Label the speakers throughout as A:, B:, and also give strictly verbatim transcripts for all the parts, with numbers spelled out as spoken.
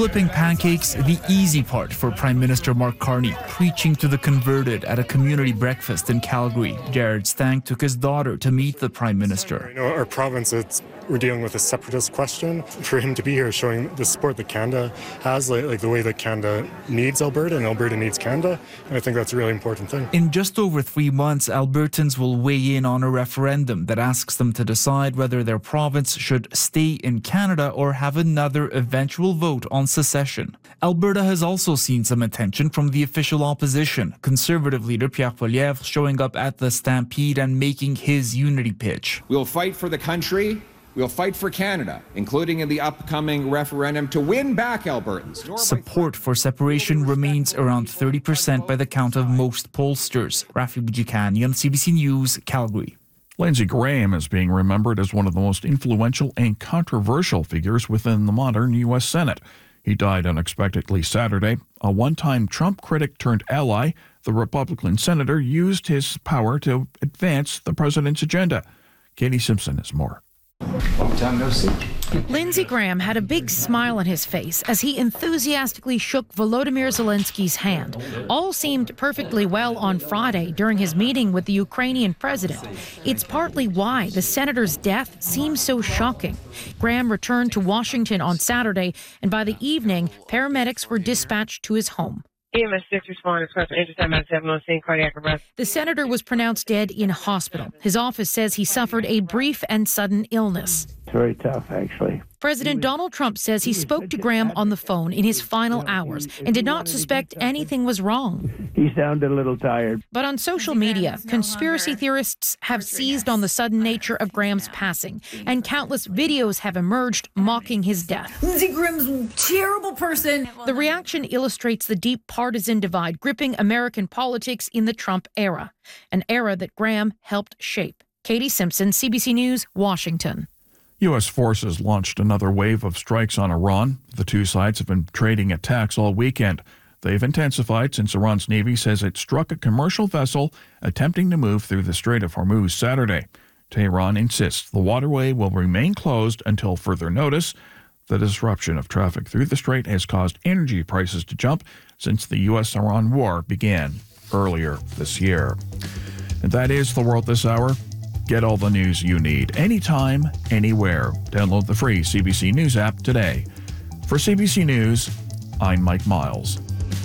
A: Flipping pancakes, the easy part for Prime Minister Mark Carney, preaching to the converted at a community breakfast in Calgary. Jared Stang took his daughter to meet the Prime Minister.
B: You know, our province, it's, we're dealing with a separatist question. For him to be here showing the support that Canada has, like, like the way that Canada needs Alberta and Alberta needs Canada, and I think that's a really important thing.
A: In just over three months, Albertans will weigh in on a referendum that asks them to decide whether their province should stay in Canada or have another eventual vote on secession. Alberta has also seen some attention from the official opposition. Conservative leader Pierre Poilievre showing up at the Stampede and making his unity pitch.
C: We'll fight for the country. We'll fight for Canada, including in the upcoming referendum, to win back Albertans.
A: Support for separation remains around thirty percent by the count of most pollsters. Rafi Bujikanian, C B C News, Calgary.
D: Lindsey Graham is being remembered as one of the most influential and controversial figures within the modern U S Senate. He died unexpectedly Saturday. A one-time Trump critic turned ally, the Republican senator used his power to advance the president's agenda. Katie Simpson has more.
E: Long time no see.
F: Lindsey Graham had a big smile on his face as he enthusiastically shook Volodymyr Zelensky's hand. All seemed perfectly well on Friday during his meeting with the Ukrainian president. It's partly why the senator's death seems so shocking. Graham returned to Washington on Saturday, and by the evening, paramedics were dispatched to his home.
G: E M S six responded to intercept at seven on scene, cardiac arrest.
F: The senator was pronounced dead in hospital. His office says he suffered a brief and sudden illness.
H: It's very tough, actually.
F: President Donald Trump says he spoke to Graham on the phone in his final hours and did not suspect anything was wrong.
H: He sounded a little tired.
F: But on social media, conspiracy theorists have seized on the sudden nature of Graham's passing, and countless videos have emerged mocking his death.
I: Lindsey Graham's a terrible person.
F: The reaction illustrates the deep partisan divide gripping American politics in the Trump era, an era that Graham helped shape. Katie Simpson, C B C News, Washington.
D: U S forces launched another wave of strikes on Iran. The two sides have been trading attacks all weekend. They've intensified since Iran's Navy says it struck a commercial vessel attempting to move through the Strait of Hormuz Saturday. Tehran insists the waterway will remain closed until further notice. The disruption of traffic through the strait has caused energy prices to jump since the U S Iran war began earlier this year. And that is The World This Hour. Get all the news you need, anytime, anywhere. Download the free C B C News app today. For C B C News, I'm Mike Miles.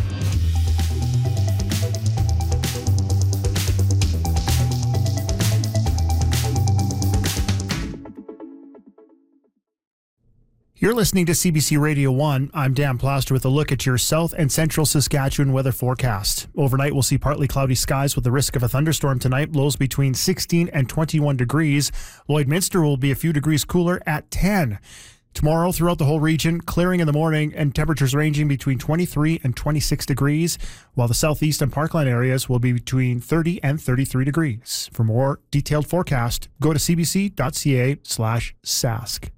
J: You're listening to C B C Radio one. I'm Dan Plaster with a look at your south and central Saskatchewan weather forecast. Overnight, we'll see partly cloudy skies with the risk of a thunderstorm tonight. Lows between sixteen and twenty-one degrees. Lloydminster will be a few degrees cooler at ten. Tomorrow, throughout the whole region, clearing in the morning and temperatures ranging between twenty-three and twenty-six degrees, while the southeast and parkland areas will be between thirty and thirty-three degrees. For more detailed forecast, go to cbc.ca slash sask.